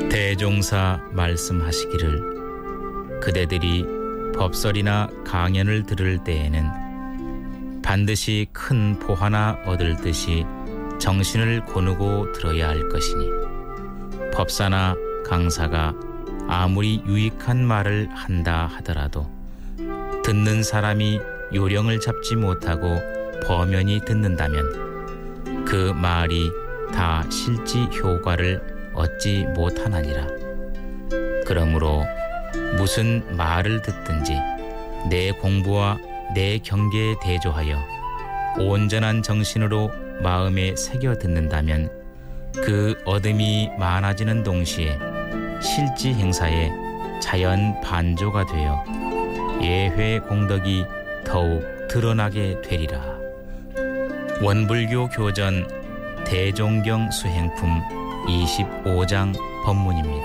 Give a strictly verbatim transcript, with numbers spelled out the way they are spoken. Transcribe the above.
대종사 말씀하시기를 그대들이 법설이나 강연을 들을 때에는 반드시 큰 보 하나 얻을 듯이 정신을 고누고 들어야 할 것이니 법사나 강사가 아무리 유익한 말을 한다 하더라도 듣는 사람이 요령을 잡지 못하고 범연히 듣는다면 그 말이 다 실지 효과를 얻지 못하나니라. 그러므로 무슨 말을 듣든지 내 공부와 내 경계에 대조하여 온전한 정신으로 마음에 새겨 듣는다면 그 얻음이 많아지는 동시에 실지 행사에 자연 반조가 되어 예회 공덕이 더욱 드러나게 되리라. 원불교 교전 대종경 수행품 이십오 장 법문입니다.